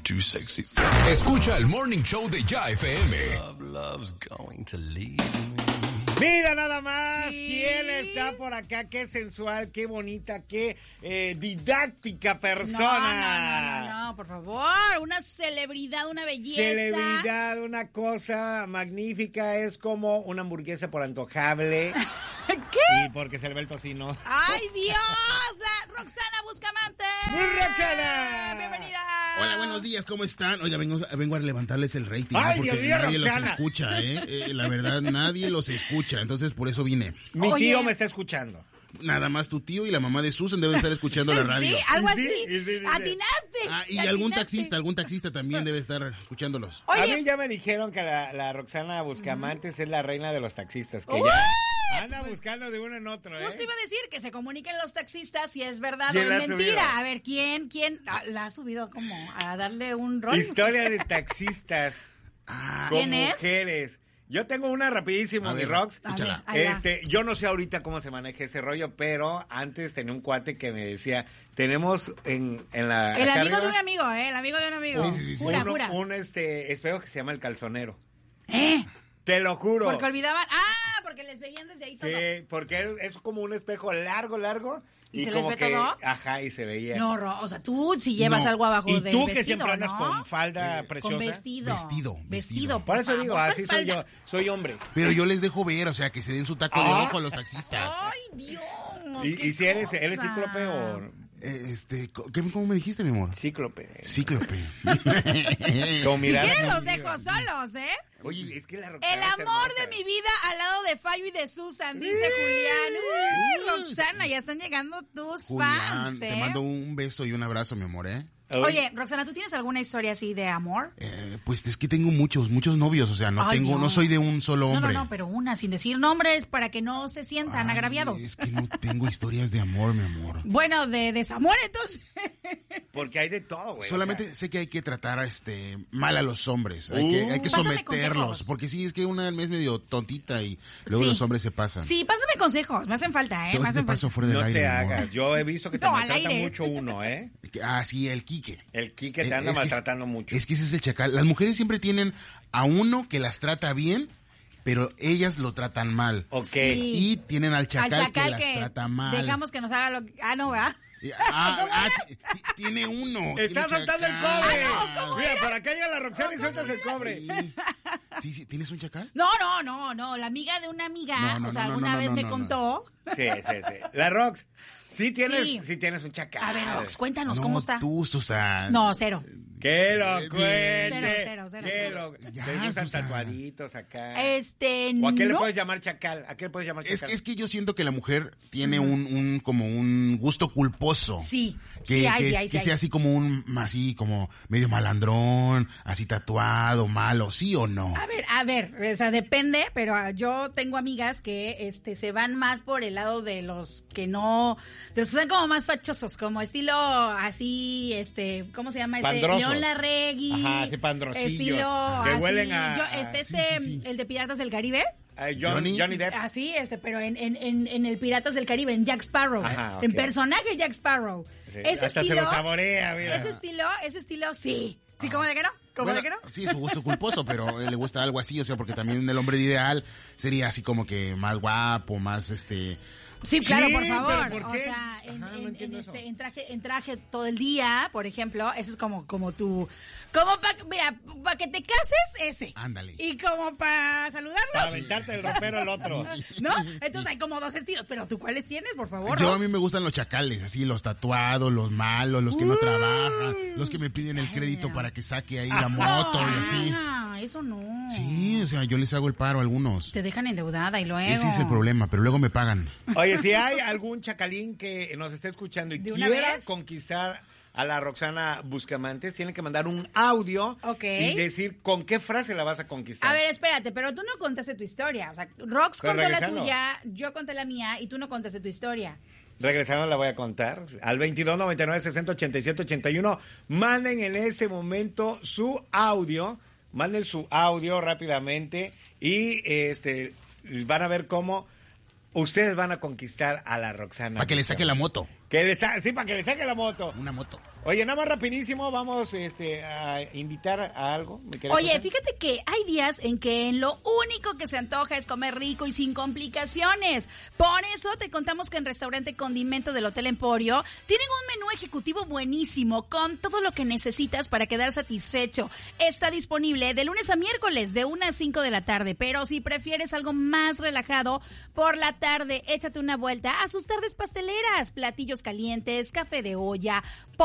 too sexy. Escucha el Morning Show de Ya FM. Love's going to leave me. Mira nada más quién está por acá, qué sensual, qué bonita, qué didáctica persona. No, por favor, una celebridad, una belleza. Celebridad, una cosa magnífica, es como una hamburguesa por antojable. ¿Qué? Y porque se le ve el tocino. ¡Ay, Dios! La Roxana Bustamante. ¡Roxana! ¡Bienvenida! Hola, buenos días, ¿cómo están? Oye, vengo a levantarles el rating. Ay, porque Dios mío, nadie Roxana. los escucha, la verdad, nadie los escucha, entonces por eso vine. Mi Oye. tío me está escuchando. Nada más tu tío y la mamá de Susan deben estar escuchando la radio. Sí, algo Sí, así. sí. Atinaste. Ah, y atinaste. algún taxista también debe estar escuchándolos. A Oye, mí ya me dijeron que la Roxana Buscamantes es la reina de los taxistas, que ¡Uy! ya anda buscando de uno en otro, justo iba a decir que se comuniquen los taxistas si es verdad o ¿Quién la es ha mentira. subido? A ver, ¿quién la ha subido como a darle un rol? Historia de taxistas con ¿Quién es? mujeres. Yo tengo una rapidísimo, A mi ver, Rox. A ver, échala. ahí va. Yo no sé ahorita cómo se maneja ese rollo, pero antes tenía un cuate que me decía, tenemos en la... El acá amigo de arriba, un amigo, el amigo de un amigo. Sí. Jura. un espejo que se llama el calzonero. ¿Eh? Te lo juro. Porque olvidaban. Porque les veían desde ahí todo. Sí, porque es como un espejo largo. ¿Y se como les ve todo? Ajá, y se veía. No, o sea, tú si llevas No. algo abajo Y del tú vestido, que siempre andas ¿no? con falda preciosa. Con vestido. Vestido. Por eso digo, favor, así soy falda. yo, soy hombre. Pero yo les dejo ver, o sea, que se den su taco de ojo a los taxistas. Ay, Dios. Y si eres cíclope o... ¿Cómo me dijiste, mi amor? Cíclope. Cíclope. Con Si mirada quieren los positiva. dejo solos, ¿eh? Oye, es que la Roxana El es amor hermosa. de mi vida al lado de Fayo y de Susan, dice Julián. Uy, Roxana, ya están llegando tus Julián, fans, ¿eh? te mando un beso y un abrazo, mi amor, Oye, Roxana, ¿tú tienes alguna historia así de amor? Pues es que tengo muchos novios, o sea, no Ay, no Dios. soy de un solo hombre. No, pero una, sin decir nombres, para que no se sientan Ay, agraviados. Es que no tengo historias de amor, mi amor. Bueno, de desamor, entonces. Porque hay de todo, güey. Solamente sé que hay que tratar mal a los hombres, hay que Pásame someterlos, consejos. porque sí, es que una es medio tontita y luego Sí. los hombres se pasan. Sí, pásame consejos, me hacen falta, ¿eh? Todo Me este hacen paso falta. fuera del No aire, te mi amor. hagas. Yo he visto que te No, al maltrata aire. mucho uno, ¿eh? Ah, sí, el Quique. El Quique te anda Es que maltratando mucho. Es que ese es el chacal. Las mujeres siempre tienen a uno que las trata bien, pero ellas lo tratan mal. Ok. Sí. Y tienen al chacal, Al chacal que las trata mal. dejamos que nos haga lo que... Ah, no, ¿verdad? Tiene uno. Está tiene soltando el chacal. cobre. ¿cómo Mira, por acá llega la Roxana y sueltas el cobre. Sí, ¿tienes un chacal? No, la amiga de una amiga, No, o sea, no, alguna no, vez no, me no, contó. Sí. La Rox, sí tienes Sí. un chacal. A ver, Rox, cuéntanos, No, ¿cómo está? tú, Susan. No, cero. Que lo Bien. cuente. Cero. Que lo... Ya, Te gustan Susana. tatuaditos acá. ¿O ¿O a qué le no? puedes llamar chacal? ¿A qué le puedes llamar chacal? Es que yo siento que la mujer tiene como un gusto culposo. Sí, Que, sí hay, que, sí hay, que sí sea hay. así como medio malandrón, así tatuado, malo, ¿sí o no? A ver, o sea, depende, pero yo tengo amigas que se van más por el lado de los que no, de los que son como más fachosos, como estilo así, ¿cómo se llama? Pandrosos. León Larregui. Ajá, así pandrosillos. Estilo Que así, huelen a... sí. el de Piratas del Caribe. Johnny Depp. Así, pero en el Piratas del Caribe, en Jack Sparrow. Ajá, ok. En personaje Jack Sparrow. Sí, Ese hasta estilo, se lo saborea, mira. Ese estilo, sí. ¿Sí, cómo de que no? ¿Cómo Bueno, de que no? sí, es su gusto culposo, pero le gusta algo así, o sea, porque también el hombre ideal sería así como que más guapo, más Sí, claro, Sí, por favor. pero ¿por O qué? sea, Ajá, no entiendo eso. en traje todo el día, por ejemplo, ese es como tu, como para que te cases, ese. Ándale. Y como para saludarlo, Para aventarte el ropero el otro. ¿no? Entonces hay como dos estilos, pero ¿tú cuáles tienes, por favor? Yo a Rox? mí me gustan los chacales, así los tatuados, los malos, los que no trabajan, los que me piden el crédito para que saque ahí la moto y así. Ah, eso no. Sí, o sea, yo les hago el paro a algunos. Te dejan endeudada y luego. Ese es el problema, pero luego me pagan. Oye, si hay algún chacalín que nos esté escuchando y ¿De una quiera vez? conquistar a la Roxana Buscamantes, tiene que mandar un audio Ok. y decir con qué frase la vas a conquistar. A ver, espérate, pero tú no contaste tu historia. O sea, Rox Pero contó la regresando. suya, yo conté la mía y tú no contaste tu historia. Regresando la voy a contar. Al 22 99 60 87 81. Manden en ese momento su audio. Manden su audio rápidamente. Y van a ver cómo ustedes van a conquistar a la Roxana. Para que le saque la moto. Sí, para que le saque la moto. Una moto. Oye, nada más rapidísimo, vamos a invitar a algo. Oye, fíjate que hay días en que lo único que se antoja es comer rico y sin complicaciones. Por eso te contamos que en Restaurante Condimento del Hotel Emporio tienen un menú ejecutivo buenísimo con todo lo que necesitas para quedar satisfecho. Está disponible de lunes a miércoles de 1 a 5 de la tarde, pero si prefieres algo más relajado, por la tarde échate una vuelta a sus tardes pasteleras, platillos calientes, café de olla,